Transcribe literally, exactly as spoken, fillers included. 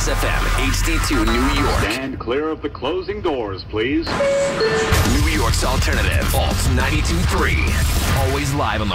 Kiss F M, H D two, New York. Stand clear of the closing doors, please. New York's alternative, Alt ninety-two point three. Always live on the